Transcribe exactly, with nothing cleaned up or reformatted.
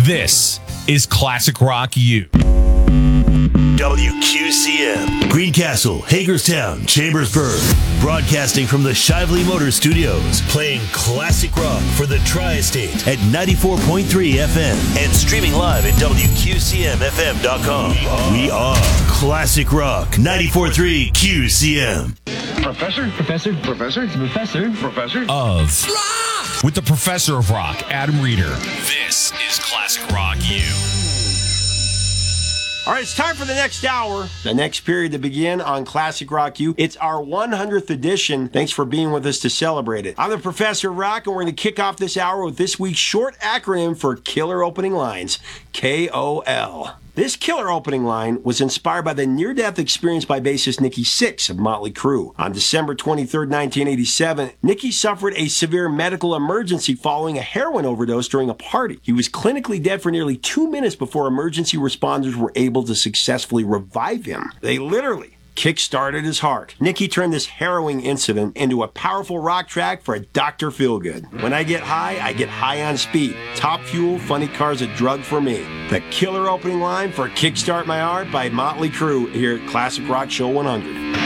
This is Classic Rock U. W Q C M, Greencastle, Hagerstown, Chambersburg. Broadcasting from the Shively Motor Studios. Playing classic rock for the Tri-State at ninety-four point three F M. And streaming live at W Q C M F M dot com. We are, we are Classic Rock ninety-four point three Q C M. Professor? Professor? Professor? Professor? Professor? Of Rock! With the Professor of Rock, Adam Reeder. This is Classic Rock U. All right, it's time for the next hour, the next period to begin on Classic Rock U. It's our one hundredth edition. Thanks for being with us to celebrate it. I'm the Professor of Rock, and we're going to kick off this hour with this week's short acronym for Killer Opening Lines, K O L. This killer opening line was inspired by the near-death experience by bassist Nikki Sixx of Motley Crue. On December twenty-third, nineteen eighty-seven, Nikki suffered a severe medical emergency following a heroin overdose during a party. He was clinically dead for nearly two minutes before emergency responders were able to successfully revive him. They literally kick-started his heart. Nikki turned this harrowing incident into a powerful rock track for a Doctor Feelgood. When I get high, I get high on speed. Top fuel, funny car's a drug for me. The killer opening line for Kickstart My Heart by Motley Crue here at Classic Rock Show one hundred.